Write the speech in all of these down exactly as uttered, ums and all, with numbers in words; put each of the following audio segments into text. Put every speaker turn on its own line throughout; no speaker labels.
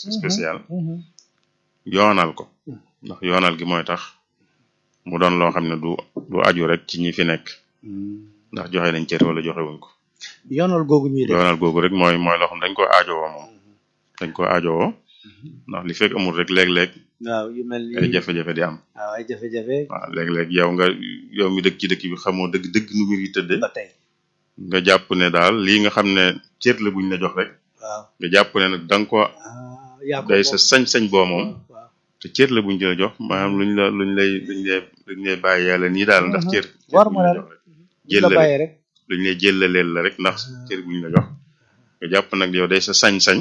spéciale yoonal ko ndax yoonal gi mooy tax mu doon loo xam ne du du aju rek ci ñi fi nekk ndax joxe nañ cër wala joxe wuñ ko
yoonal googu ñuy def
yoonal googu rek mooy mooy loo xam dañ ko aajowoo moom dañ ko aajowoo ndax li fekk amul rek léeg-léeg
waaw yu mel ni
ay jafe-jafe di am
waaw ay jafe-jafe
waaw léeg-léeg yow nga yow mi dëkk ci dëkk bi xamoo dëgg dëgg nu mbir yi tëddee
ba tey
nga jàpp ne daal lii nga xam ne cër la buñ la jox rek
waaw
nga jàpp ne nag da nga ko
yaa ko
day sa sañ-sañ boo moom
waaw
te cër la buñ la jox maanaam luñ la luñ lay luñ lay luñ lay bàyyi yàlla nii daal ndax cër
war ma la
jël
la
la
bàyyi rek
luñ lay jëllaleel la rek ndax cër buñ la jox nga jàpp nag yow day sa sañ-sañ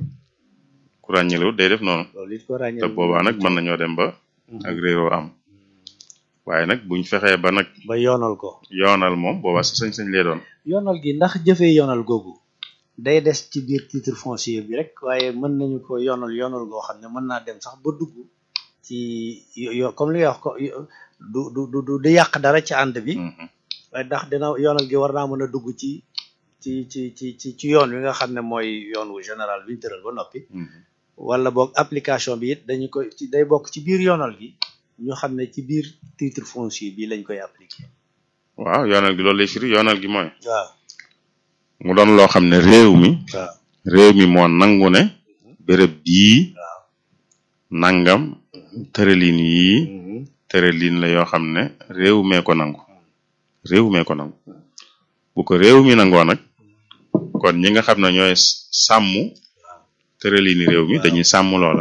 ku ràññeelu day def noonu
loolu it ko ràññee
te boobaa nag mën nañoo dem ba ak réeroo am waaye nag buñ fexee ba nag
ba yoonal ko
yoonal moom boobaa sa sañ-sañ lay doon
yoonal gi ndax jëfee yoonal googu day des ci biir titre foncier bi rek waaye mën nañu ko yoonal yoonal goo xam ne mën naa dem sax ba dugg ci yo comme li nga wax ko du du du du yàq dara ci ànd bi waaye ndax dina yoonal gi war naa mën a dugg ci ci ci ci ci ci yoon wi nga xam ne mooy yoon wu général bi ñu tëral ba noppi wala boog application bi it dañu koy ci day bokk ci biir yoonal gi ñu xam ne ci biir titre foncier bi lañ koy appliquer
waaw yoonal gi loolu lay firi yoonal gi mooy
waaw
mu doon loo xam ne réew mi
waaw
réew mi moo nangu ne béréb bii
waaw
nangam tëralin yii tëralin la yoo xam ne réew mee ko nangu réew mee ko nangu bu ko réew mi nangoo nag kon ñi nga xam ne ñooy sàmm tëralini réew mi dañuy sàmm loola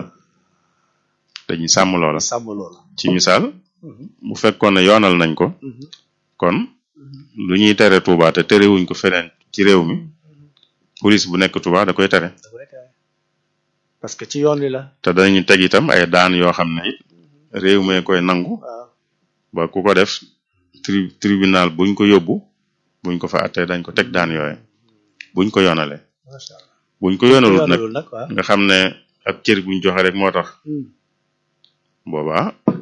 dañuy sàmm loola
sàmm loola
ci misaal bu fekkoon ne yoonal nañ ko kon lu ñuy tere Touba te terewuñ ko feneen ci réew mi police bu nekk Touba da koy tere
parce que ci yoon wi la
te dañu teg itam ay daan yoo xam ne it réew mee koy nangu ba ku ko def tri tribunal buñ ko yóbbu buñ ko fa attee dañ ko teg daan yooye buñ ko yoonalee buñ ko yoonalut nag nga xam ne ab cër buñ joxe rek moo tax boobaa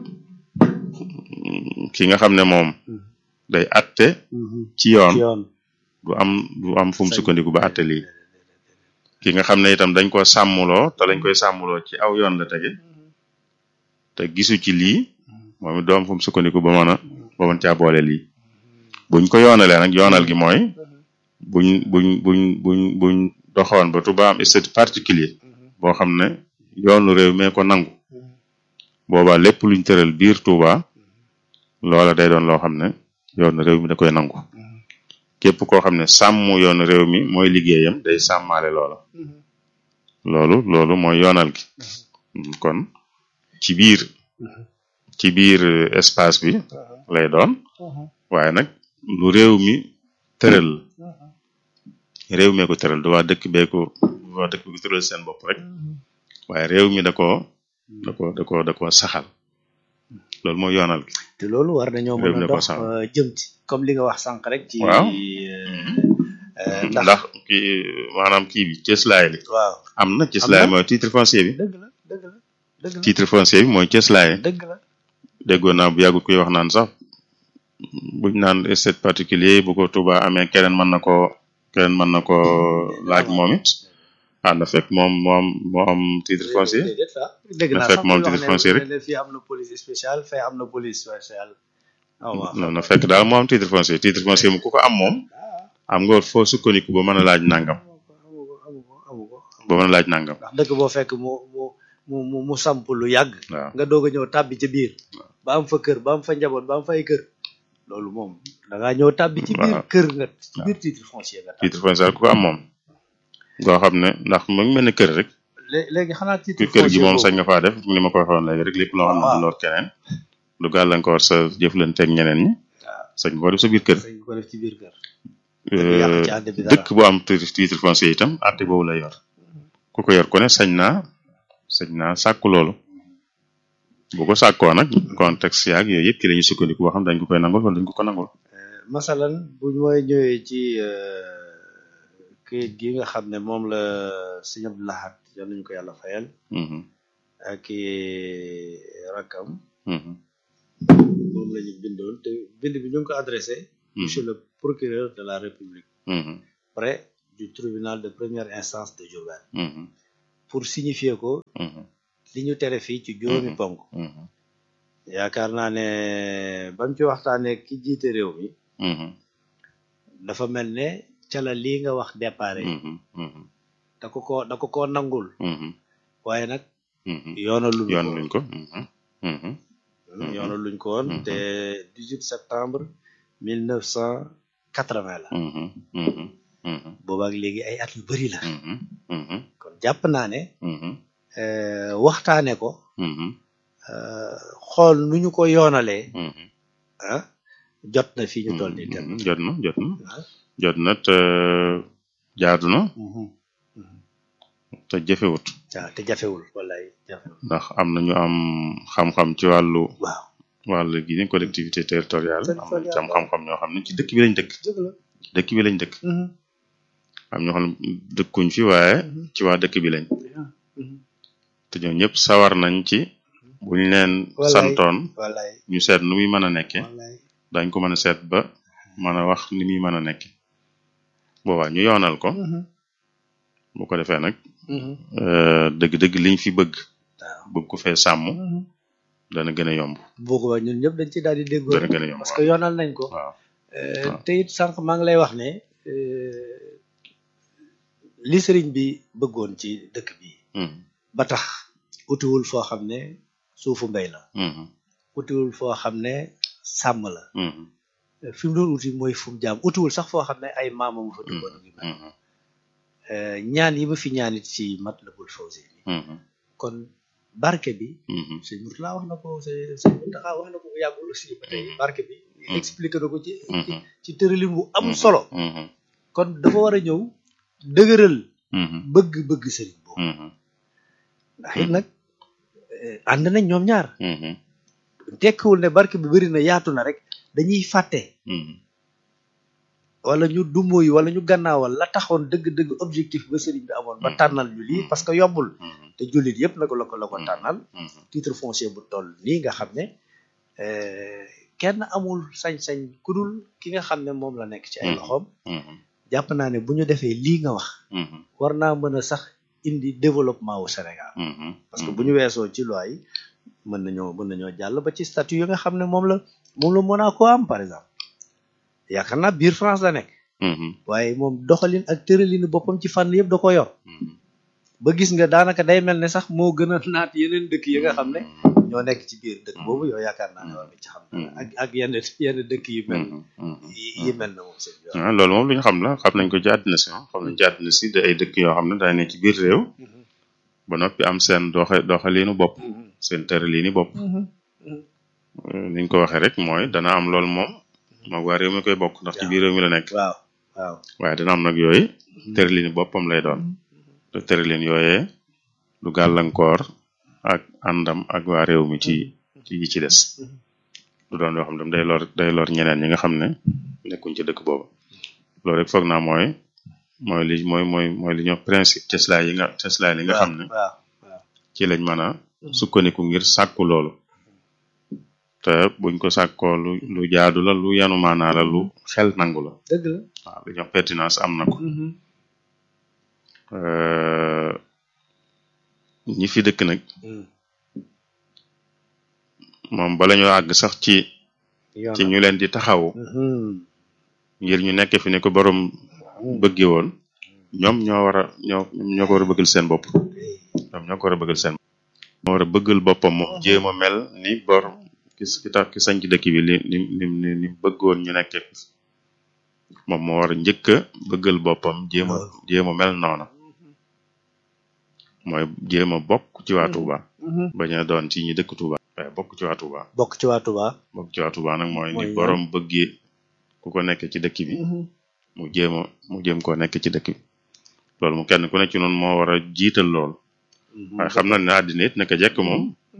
ki nga xam ne moom day atte ci yoon du am du am fu mu sukkandiku ba atte lii ki nga xam ne itam dañ ko sàmmuloo te lañ koy sàmmuloo ci aw yoon la tege te gisu ci lii moom it du am fu mu sukkandiku ba mën a ba mën caa boole lii buñ ko yoonalee nag yoonal gi mooy buñ buñ buñ buñ buñ doxoon ba Touba am statut particulier boo xam ne yoonu réew mee ko nangu boobaa lépp luñ tëral biir Touba loola day doon loo xam ne yoonu réew mi da koy nangu képp koo xam ne sàmm yoonu réew mi mooy liggéeyam day sàmmaale loola loolu loolu mooy yoonal gi kon ci biir ci biir espace bi lay doon waaye nag lu réew mi tëral réew mee ko tëral du waa dëkk bee ko waa dëkk bi ko tëral seen bopp rek waaye réew mi da koo da ko da ko da ko saxal loolu mooy yoonal gi
te loolu war nañoo mën a dox jëm ci comme li nga wax sànq rek ci
waaw ndax kii maanaam kii bi cëslaay li
waaw
am na cëslaay mooy titre foncier bi
dëgg la dëgg la dëgg la
titre foncier bi mooy cëslaay
dëgg la
déggoon naa bu yàggut kuy wax naan sax buñ naan statut particulier bu ko Touba amee keneen mën na koo keneen mën na koo laaj moom it ah na fekk moom moom moo am titre foncier na fekk moom titre foncier rek
fii am na police spéciale fay am na police spéciale
non na fekk daal moo am titre foncier titre foncier mu ku ko am moom am nga foo sukkandiku ba mën a laaj nangam ba mën a laaj nangam
ndax dëkk boo fekk mu mu mu mu samp lu yàgg
waaw
nga doog a ñëw tàbbi ci biir ba am fa kër ba am fa njaboot ba am fa ay kër loolu moom da ngaa ñëw tàbbi ci biir kër nga ci biir titre foncier nga
titre foncier ku ko am moom goo xam ne ndax mu ngi mel ni kër rek
léegi xanaa titre
kër gi moom sañ nga faa def ni ma ko waxoon léegi rek lépp loo xam ne du lor keneen du gàllankoor sa jëflanteeg ñeneen ñi sañ nga ko def sa biir kër
sañ ko def ci biir kër
dëkk bu am titre foncier itam àtte boobu lay yor ku ko yor ku ne sañ naa sañ naa sàkku loolu bu ko sàkkoo nag contexte yaag yooyu yëpp ki dañuy sukkandiku boo xam dañ ko koy nangul wala dañ ko ko nangul
masalan bu mooy ñëwee ci kayit gi nga xam ne moom la Sëñ Abdou Lahad yal nañu ko yàlla fayal ak rakam moom la ñu bindoon te bind bi ñu ngi ko adressé monsieur le procureur de la République près du tribunal de première instance de Diourbel pour signifier ko li ñu tere fii ci juróomi ponk yaakaar naa ne bam ci waxtaanee ki jiite réew mi dafa mel ne ca la lii nga wax départ da ko ko da ko koo nangul waaye nag yoonaluñ ko
yoon luñ ko
yoonaluñ ko woon te dix-huit septembre mille neuf cent quatre-vingt la boobaak léegi ay at yu bari la kon jàpp naa ne waxtaane ko xool nu ñu ko yoonalee ah jot na fii ñu toll nii tem
jot na jot na jot na te jaadu na te jafewut
waaw te jafewul wallaay jafewul
ndax am na ñu am xam-xam ci wàllu
waaw
wàllu gi ni collectivité territoriale am na ci am xam-xam ñoo xam ne ci dëkk bi lañ dëkk dëkk bi lañ dëkk am ñoo xam ne dëkkuñ fi waaye ci waa dëkk bi lañ te ñoo ñëpp sawar nañ ci buñ leen santoon ñu seet nu muy mën a nekke dañ ko mën a seet ba mën a wax ni muy mën a nekke boobaa ñu yoonal ko bu ko defee nag dëgg-dëgg liñ fi bëgg bëgg ko fee sàmm dana gën a yomb
boobaa ñun ñëpp dañ ci daal di déggoo
dana gën a yomb
parce que yoonal nañ ko
waaw
te it sànq maa ngi lay wax ne li sëriñ bi bëggoon ci dëkk bi ba tax utiwul foo xam ne suufu mbay la utiwul foo xam ne sàmm la fi mu doon uti mooy fu mu jaam utiwul sax foo xam ne ay maamam fa duggoon gi mel ñaan yi ma fi ñaanit ci Matlabul Fawzayni kon barke bi sëñ Murtala wax na ko sëñ Murtala wax na ko bu yàggul aussi ba tey barke bi expliqué na ko ci ci tëralin bu am solo kon dafa war a ñëw dëgëral bëgg-bëgg sëriñ boobu ndax it nag ànd nañ ñoom ñaar tekkiwul ne barke bi bëri na yaatu na rek dañuy fàtte wala ñu dumóoyu wala ñu gannaawal la taxoon dëgg-dëgg objectif ba sëriñ bi amoon ba tànnal ñu lii parce que yombul te jullit yëpp nag la ko la ko tànnal titre foncier bu toll nii nga xam ne kenn amul sañ-sañ ku dul ki nga xam ne moom la nekk ci ay loxoom jàpp naa ne bu ñu defee lii nga wax war naa mën a sax indi développement wu Sénégal parce que bu ñu weesoo ci loi yi mën nañoo mën nañoo jàll ba ci statut yi nga xam ne moom la moom la Monaco am par exemple yaakaar naa biir France la nekk waaye moom doxalin ak tëralinu boppam ci fànn yëpp da ko yor ba gis nga daanaka day mel ne sax moo gën a naat yeneen dëkk yi nga xam ne ñoo nekk ci biir dëkk boobu yow yaakaar naa ne war nga ci xam ak ak yenn yenn dëkk yi mel yi mel na moom seen
ah loolu moom lu ñu xam la xam nañ ko ci àddina si xam nañ ci àddina si de ay dëkk yoo xam ne day ne ci biir réew ba noppi am seen doxe doxalinu bopp seen tëralini bopp ni ñu ko waxee rek mooy dana am loolu moom moom waa réew mi koy bokk ndax ci biir réew mi la nekk
waaw waaw
waaye dana am nag yooyu tëralini boppam lay doon te tëralin yooyee du gàllankoor ak àndam ak waa réew mi ci ci yi ci des du doon yoo xam ne day lor day lor ñeneen ñi nga xam ne nekkuñ ci dëkk boobu loolu rek foog naa mooy mooy li mooy mooy mooy li ñuy wax principe Tesla yi nga Tesla li nga xam ne ci lañ mën a sukkandiku ngir sàkku loolu te buñ ko sàkkoo lu lu jaadu la lu yanu maanaa la lu xel nangu la
dëgg la
waaw li ñuy wax pertinence am na ko ñi fi dëkk nag moom bala ñu àgg sax ci ci ñu leen di taxawu ngir ñu nekk fi ne ko borom bëggee woon ñoom ñoo war a ñoo ñoo ko war a bëggal seen bopp ñoom ñoo ko war a bëggal seen bopp moo war a bëggal boppam moom jéem a mel ni bor ki ki tax ki sañ ci dëkk bi li ni ni ni bëggoon ñu nekkee moom moo war a njëkk a bëggal boppam jéem a jéem a mel noona mooy jéem a bokk ci waa Touba bañ a doon ci ñi dëkk Touba waaye bokk ci waa Touba
bokk ci waa Touba
bokk ci waa Touba nag mooy ni borom bëggee ku ko nekk ci dëkk bi mu jéem a mu jéem koo nekk ci dëkk bi loolu mu kenn ku ne ci noonu moo war a jiital lool waaye xam na ne àddina it naka jekk moom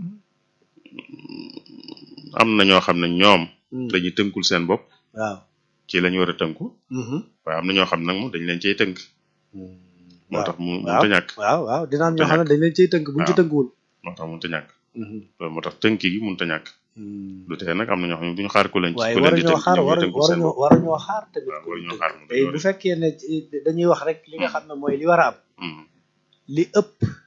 am na ñoo xam ne ñoom dañuy tënkul seen bopp
waaw
ci lañu war a tënku waaye am na ñoo xam nag moom dañ leen cay tënk moo tax mu mënta ñàkk
waaw waaw dina am ñoo xam ne dañ leen cay tënk buñ ci tënkuwul
moo tax mënta ñàkk loolu moo tax tënk gi mënta ñàkk du tee nag am na ñoo xam ne duñu xaar ku leen ci ku leen di tënk
xaar waruñoo waruñoo xaar tamit
waruñoo xaar
tey bu fekkee ne dañuy wax rek li nga xam ne mooy li war a am li ëpp